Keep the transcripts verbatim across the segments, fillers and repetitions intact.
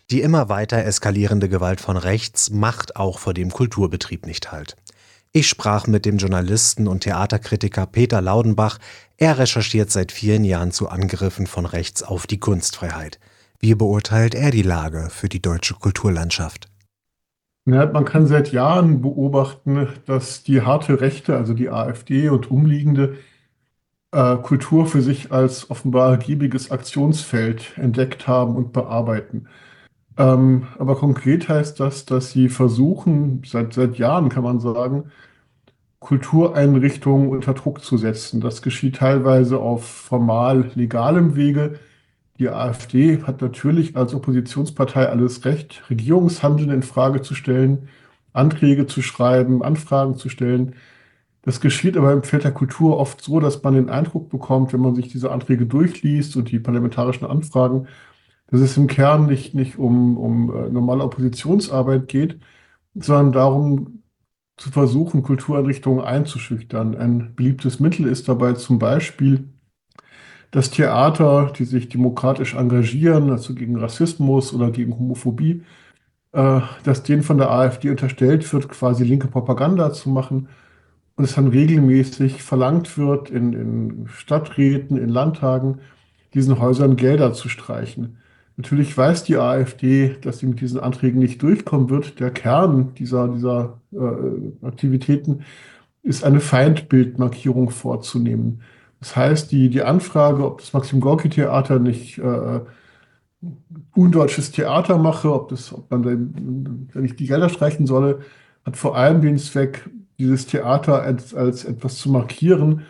Die immer weiter eskalierende Gewalt von rechts macht auch vor dem Kulturbetrieb nicht Halt. Ich sprach mit dem Journalisten und Theaterkritiker Peter Laudenbach. Er recherchiert seit vielen Jahren zu Angriffen von rechts auf die Kunstfreiheit. Wie beurteilt er die Lage für die deutsche Kulturlandschaft? Ja, man kann seit Jahren beobachten, dass die harte Rechte, also die AfD und umliegende äh, Kultur für sich als offenbar ergiebiges Aktionsfeld entdeckt haben und bearbeiten. Ähm, aber konkret heißt das, dass sie versuchen, seit, seit Jahren kann man sagen, Kultureinrichtungen unter Druck zu setzen. Das geschieht teilweise auf formal legalem Wege. Die AfD hat natürlich als Oppositionspartei alles Recht, Regierungshandeln in Frage zu stellen, Anträge zu schreiben, Anfragen zu stellen. Das geschieht aber im Feld der Kultur oft so, dass man den Eindruck bekommt, wenn man sich diese Anträge durchliest und die parlamentarischen Anfragen, dass es im Kern nicht, nicht um, um äh, normale Oppositionsarbeit geht, sondern darum zu versuchen, Kultureinrichtungen einzuschüchtern. Ein beliebtes Mittel ist dabei zum Beispiel, dass Theater, die sich demokratisch engagieren, also gegen Rassismus oder gegen Homophobie, äh, dass denen von der AfD unterstellt wird, quasi linke Propaganda zu machen und es dann regelmäßig verlangt wird, in, in Stadträten, in Landtagen, diesen Häusern Gelder zu streichen. Natürlich weiß die AfD, dass sie mit diesen Anträgen nicht durchkommen wird. Der Kern dieser, dieser äh, Aktivitäten ist eine Feindbildmarkierung vorzunehmen. Das heißt, die, die Anfrage, ob das Maxim Gorki-Theater nicht äh, undeutsches Theater mache, ob, das, ob man dann, wenn ich die Gelder streichen solle, hat vor allem den Zweck, dieses Theater als, als etwas zu markieren.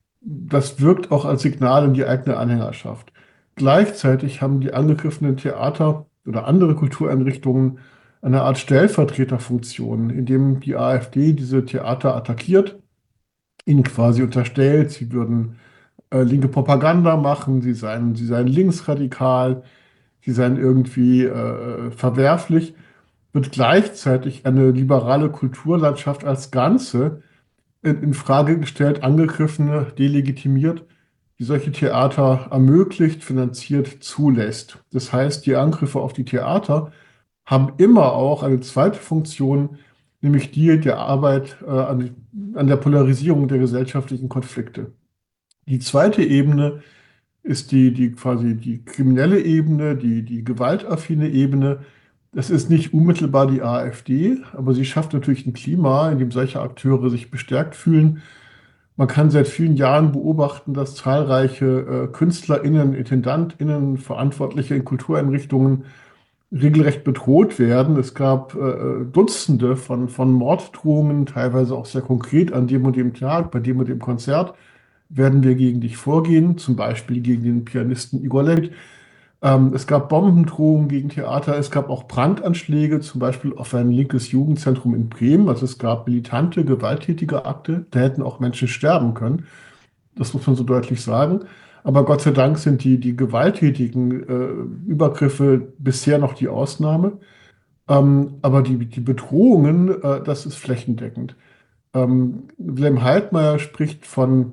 Das wirkt auch als Signal in die eigene Anhängerschaft. Gleichzeitig haben die angegriffenen Theater oder andere Kultureinrichtungen eine Art Stellvertreterfunktion, indem die AfD diese Theater attackiert, ihnen quasi unterstellt, sie würden äh, linke Propaganda machen, sie seien, sie seien linksradikal, sie seien irgendwie äh, verwerflich, wird gleichzeitig eine liberale Kulturlandschaft als Ganze in, in Frage gestellt, angegriffen, delegitimiert, die solche Theater ermöglicht, finanziert, zulässt. Das heißt, die Angriffe auf die Theater haben immer auch eine zweite Funktion, nämlich die der Arbeit äh, an, an der Polarisierung der gesellschaftlichen Konflikte. Die zweite Ebene ist die, die quasi die kriminelle Ebene, die, die gewaltaffine Ebene. Das ist nicht unmittelbar die AfD, aber sie schafft natürlich ein Klima, in dem solche Akteure sich bestärkt fühlen. Man kann seit vielen Jahren beobachten, dass zahlreiche äh, KünstlerInnen, IntendantInnen, Verantwortliche in Kultureinrichtungen regelrecht bedroht werden. Es gab äh, Dutzende von, von Morddrohungen, teilweise auch sehr konkret an dem und dem Tag, bei dem und dem Konzert werden wir gegen dich vorgehen, zum Beispiel gegen den Pianisten Igor Levit. Ähm, es gab Bombendrohungen gegen Theater, es gab auch Brandanschläge, zum Beispiel auf ein linkes Jugendzentrum in Bremen. Also es gab militante, gewalttätige Akte, da hätten auch Menschen sterben können. Das muss man so deutlich sagen. Aber Gott sei Dank sind die, die gewalttätigen äh, Übergriffe bisher noch die Ausnahme. Ähm, aber die, die Bedrohungen, äh, das ist flächendeckend. Ähm, Wilhelm Heidmeier spricht von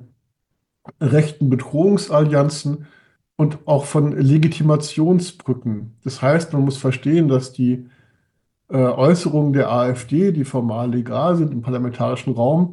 rechten Bedrohungsallianzen und auch von Legitimationsbrücken. Das heißt, man muss verstehen, dass die äh, Äußerungen der AfD, die formal legal sind im parlamentarischen Raum,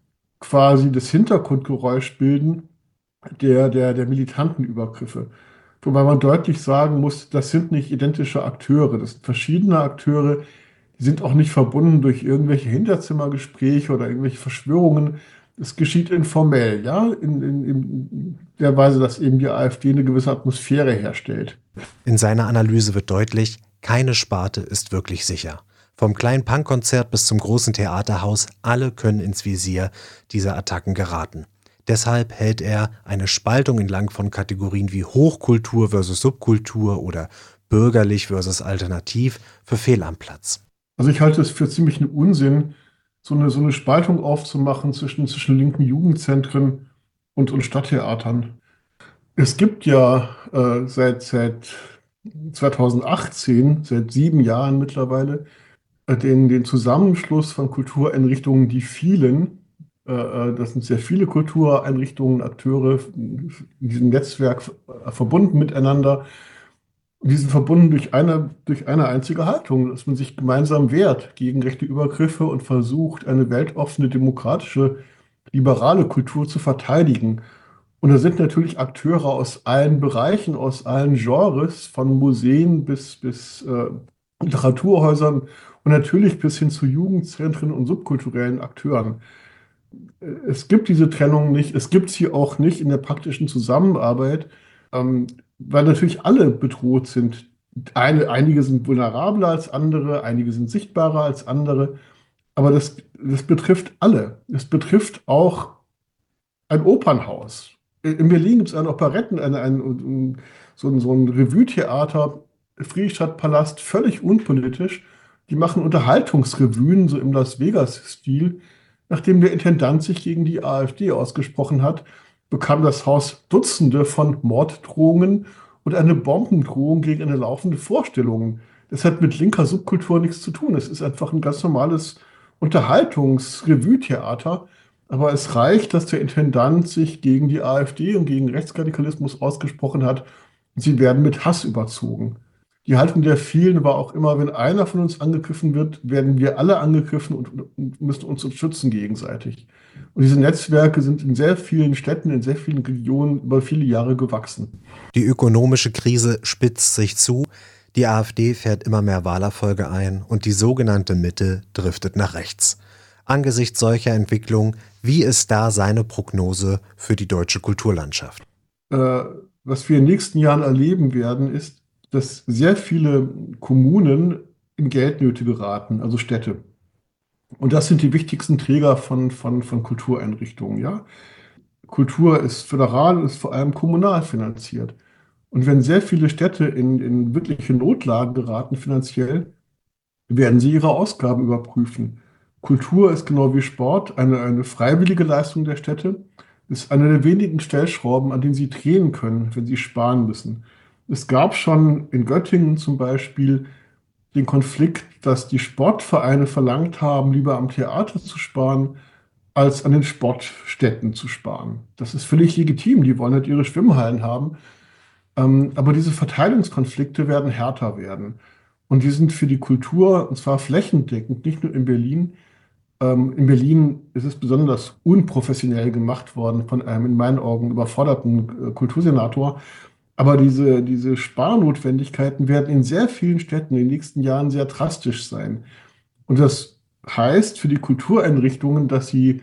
quasi das Hintergrundgeräusch bilden der, der, der militanten Übergriffe. Wobei man deutlich sagen muss, das sind nicht identische Akteure, das sind verschiedene Akteure, die sind auch nicht verbunden durch irgendwelche Hinterzimmergespräche oder irgendwelche Verschwörungen. Es geschieht informell, ja, in, in, in der Weise, dass eben die AfD eine gewisse Atmosphäre herstellt. In seiner Analyse wird deutlich, keine Sparte ist wirklich sicher. Vom kleinen Punkkonzert bis zum großen Theaterhaus, alle können ins Visier dieser Attacken geraten. Deshalb hält er eine Spaltung entlang von Kategorien wie Hochkultur versus Subkultur oder bürgerlich versus alternativ für fehl am Platz. Also ich halte es für ziemlichen Unsinn, so eine, so eine Spaltung aufzumachen zwischen, zwischen linken Jugendzentren und, und Stadttheatern. Es gibt ja äh, seit, seit zweitausendachtzehn, seit sieben Jahren mittlerweile, äh, den, den Zusammenschluss von Kultureinrichtungen, die vielen, äh, äh, das sind sehr viele Kultureinrichtungen, Akteure in diesem Netzwerk äh, verbunden miteinander. Und die sind verbunden durch eine, durch eine einzige Haltung, dass man sich gemeinsam wehrt gegen rechte Übergriffe und versucht, eine weltoffene, demokratische, liberale Kultur zu verteidigen. Und da sind natürlich Akteure aus allen Bereichen, aus allen Genres, von Museen bis, bis äh, Literaturhäusern und natürlich bis hin zu Jugendzentren und subkulturellen Akteuren. Es gibt diese Trennung nicht, es gibt sie auch nicht in der praktischen Zusammenarbeit, ähm, weil natürlich alle bedroht sind. Eine, einige sind vulnerabler als andere, einige sind sichtbarer als andere, aber das, das betrifft alle. Es betrifft auch ein Opernhaus. In Berlin gibt es ein Operetten, ein, ein, ein, so ein, so ein Revue-Theater, Friedrichstadtpalast, völlig unpolitisch. Die machen Unterhaltungsrevuen, so im Las Vegas-Stil. Nachdem der Intendant sich gegen die AfD ausgesprochen hat, bekam das Haus Dutzende von Morddrohungen und eine Bombendrohung gegen eine laufende Vorstellung. Das hat mit linker Subkultur nichts zu tun. Es ist einfach ein ganz normales Unterhaltungs-Revue-Theater. Aber es reicht, dass der Intendant sich gegen die AfD und gegen Rechtsradikalismus ausgesprochen hat. Und sie werden mit Hass überzogen. Die Haltung der vielen war auch immer, wenn einer von uns angegriffen wird, werden wir alle angegriffen und, und müssen uns schützen gegenseitig. Und diese Netzwerke sind in sehr vielen Städten, in sehr vielen Regionen über viele Jahre gewachsen. Die ökonomische Krise spitzt sich zu, die AfD fährt immer mehr Wahlerfolge ein und die sogenannte Mitte driftet nach rechts. Angesichts solcher Entwicklungen, wie ist da seine Prognose für die deutsche Kulturlandschaft? Äh, was wir in den nächsten Jahren erleben werden, ist, dass sehr viele Kommunen in Geldnöte geraten, also Städte. Und das sind die wichtigsten Träger von, von, von Kultureinrichtungen. Ja? Kultur ist föderal und ist vor allem kommunal finanziert. Und wenn sehr viele Städte in, in wirkliche Notlagen geraten finanziell, werden sie ihre Ausgaben überprüfen. Kultur ist genau wie Sport eine, eine freiwillige Leistung der Städte, ist eine der wenigen Stellschrauben, an denen sie drehen können, wenn sie sparen müssen. Es gab schon in Göttingen zum Beispiel den Konflikt, dass die Sportvereine verlangt haben, lieber am Theater zu sparen, als an den Sportstätten zu sparen. Das ist völlig legitim, die wollen halt ihre Schwimmhallen haben. Ähm, aber diese Verteilungskonflikte werden härter werden. Und die sind für die Kultur, und zwar flächendeckend, nicht nur in Berlin. Ähm, in Berlin ist es besonders unprofessionell gemacht worden von einem in meinen Augen überforderten äh, Kultursenator. Aber diese, diese Sparnotwendigkeiten werden in sehr vielen Städten in den nächsten Jahren sehr drastisch sein. Und das heißt für die Kultureinrichtungen, dass sie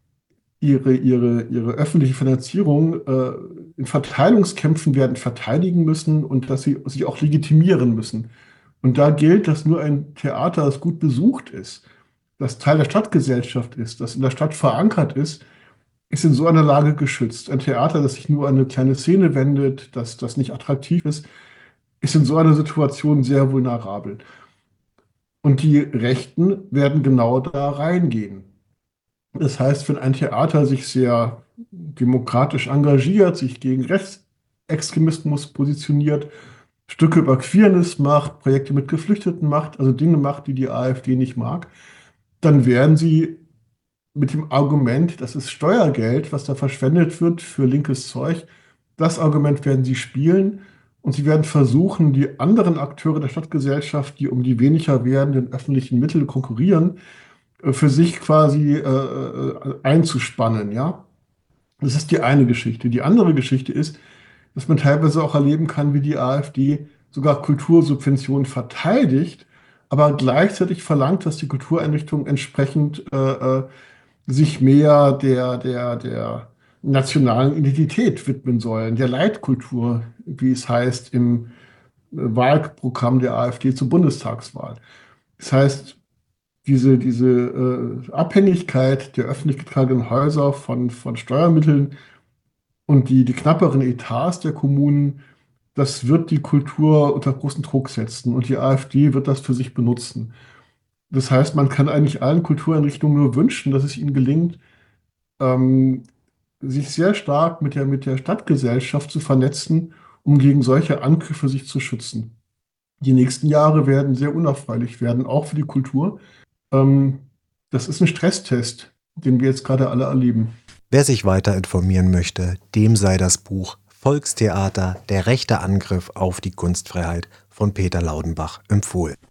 ihre, ihre, ihre öffentliche Finanzierung äh, in Verteilungskämpfen werden verteidigen müssen und dass sie sich auch legitimieren müssen. Und da gilt, dass nur ein Theater, das gut besucht ist, das Teil der Stadtgesellschaft ist, das in der Stadt verankert ist, ist in so einer Lage geschützt. Ein Theater, das sich nur an eine kleine Szene wendet, das, das nicht attraktiv ist, ist in so einer Situation sehr vulnerabel. Und die Rechten werden genau da reingehen. Das heißt, wenn ein Theater sich sehr demokratisch engagiert, sich gegen Rechtsextremismus positioniert, Stücke über Queerness macht, Projekte mit Geflüchteten macht, also Dinge macht, die die AfD nicht mag, dann werden sie mit dem Argument, das ist Steuergeld, was da verschwendet wird für linkes Zeug, das Argument werden sie spielen und sie werden versuchen, die anderen Akteure der Stadtgesellschaft, die um die weniger werdenden öffentlichen Mittel konkurrieren, für sich quasi äh, einzuspannen, ja. Das ist die eine Geschichte. Die andere Geschichte ist, dass man teilweise auch erleben kann, wie die AfD sogar Kultursubventionen verteidigt, aber gleichzeitig verlangt, dass die Kultureinrichtungen entsprechend äh, äh, sich mehr der, der, der nationalen Identität widmen sollen, der Leitkultur, wie es heißt im Wahlprogramm der AfD zur Bundestagswahl. Das heißt, diese, diese äh, Abhängigkeit der öffentlich getragenen Häuser von, von Steuermitteln und die, die knapperen Etats der Kommunen, das wird die Kultur unter großen Druck setzen und die AfD wird das für sich benutzen. Das heißt, man kann eigentlich allen Kultureinrichtungen nur wünschen, dass es ihnen gelingt, ähm, sich sehr stark mit der, mit der Stadtgesellschaft zu vernetzen, um gegen solche Angriffe sich zu schützen. Die nächsten Jahre werden sehr unerfreulich werden, auch für die Kultur. Ähm, das ist ein Stresstest, den wir jetzt gerade alle erleben. Wer sich weiter informieren möchte, dem sei das Buch Volkstheater, der rechte Angriff auf die Kunstfreiheit von Peter Laudenbach empfohlen.